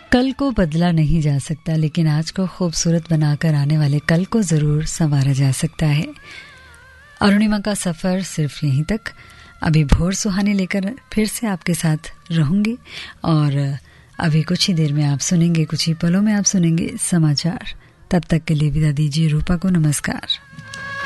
कल को बदला नहीं जा सकता, लेकिन आज को खूबसूरत बनाकर आने वाले कल को ज़रूर संवारा जा सकता है। अरुणिमा का सफ़र सिर्फ यहीं तक। अभी भोर सुहाने लेकर फिर से आपके साथ रहूंगी और अभी कुछ ही देर में आप सुनेंगे, कुछ ही पलों में आप सुनेंगे समाचार। तब तक के लिए विदा दीजिए। रूपा को नमस्कार।